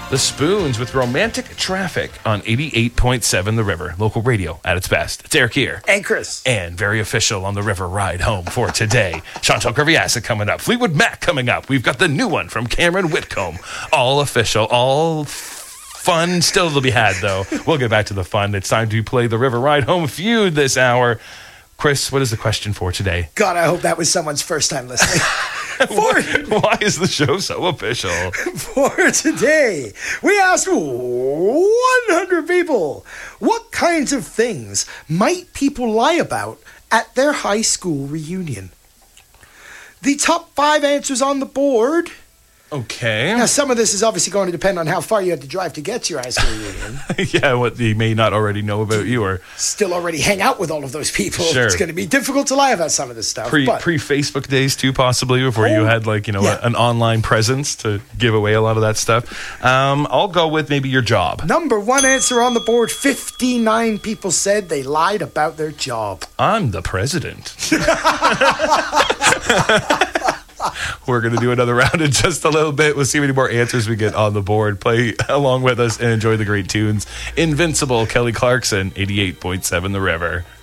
The Spoons with Romantic Traffic on 88.7 The River. Local radio at its best. It's Eric here. And Chris. And very official on the river ride home for today. Chantal Creviassa coming up. Fleetwood Mac coming up. We've got the new one from Cameron Whitcomb. All official. All fun still to be had, though. We'll get back to the fun. It's time to play the River Ride Home feud this hour. Chris, what is the question for today? God, I hope that was someone's first time listening. Why is the show so official? For today, we asked 100 people, what kinds of things might people lie about at their high school reunion? The top 5 answers on the board. Okay. Now, some of this is obviously going to depend on how far you had to drive to get to your high school reunion. Yeah, what they may not already know about you or still already hang out with all of those people. Sure. It's going to be difficult to lie about some of this stuff. Pre-Facebook days too, possibly, before you had an online presence to give away a lot of that stuff. I'll go with maybe your job. Number 1 answer on the board, 59 people said they lied about their job. I'm the president. We're going to do another round in just a little bit. We'll see how many more answers we get on the board. Play along with us and enjoy the great tunes. Invincible, Kelly Clarkson, 88.7 The River.